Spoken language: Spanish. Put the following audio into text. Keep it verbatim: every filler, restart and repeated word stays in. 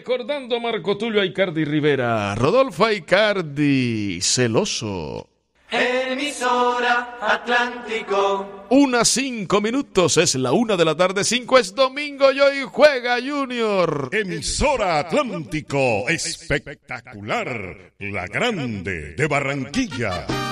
Recordando a Marco Tulio Aicardi Rivera, Rodolfo Aicardi, celoso. Emisora Atlántico. Una cinco minutos, es la una de la tarde, cinco es domingo y hoy juega Junior. Emisora Atlántico, espectacular, la grande de Barranquilla.